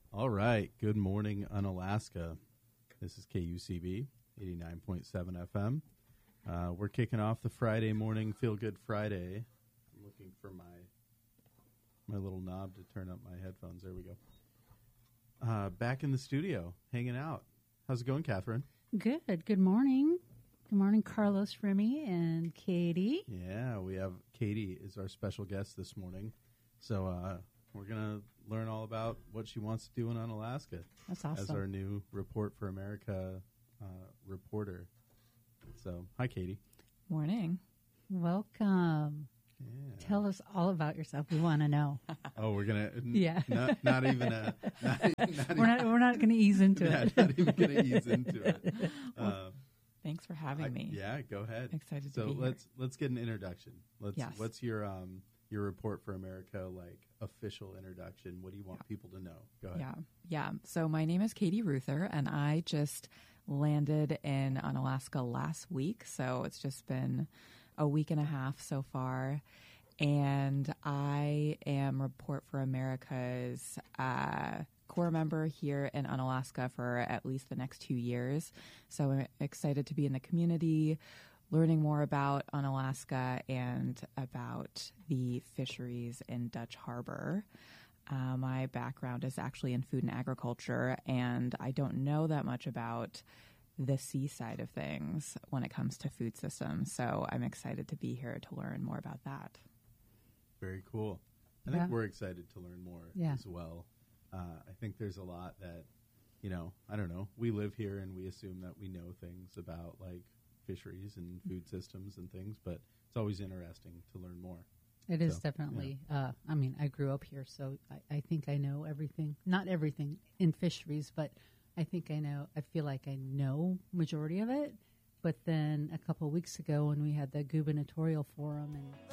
All right. Good morning, Unalaska. This is KUCB 89.7 FM. We're kicking off the Friday morning Feel Good Friday. I'm looking for my little knob to turn up my headphones. There we go. Back in the studio, hanging out. How's it going, Catherine? Good. Good morning. Good morning, Carlos, Remy, and Katie. Yeah, we have Katie is our special guest this morning. So we're going to learn all about what she wants to do in Unalaska. That's awesome. As our new Report for America reporter. So, hi, Katie. Morning. Welcome. Yeah. Tell us all about yourself. We want to know. Oh, we're gonna Yeah. not even a We're not going to ease into it. not even gonna ease into it. Thanks for having me. Yeah, go ahead. Excited so to be here. let's get an introduction. Yes. What's your Report for America official introduction? What do you want people to know? Go ahead. Yeah. So my name is Katie Ruther, and I just landed in Unalaska last week. So it's just been a week and a half so far. And I am Report for America's core member here in Unalaska for at least the next 2 years. So I'm excited to be in the community, learning more about Unalaska and about the fisheries in Dutch Harbor. My background is actually in food and agriculture, and I don't know that much about the sea side of things when it comes to food systems. So I'm excited to be here to learn more about that. Very cool. I think we're excited to learn more as well. I think there's a lot that, I don't know. We live here and we assume that we know things about fisheries and food systems and things, but it's always interesting to learn more. It is definitely. Yeah. I grew up here, so I think I know everything. Not everything in fisheries, but I think I feel like I know majority of it. But then a couple of weeks ago when we had the gubernatorial forum and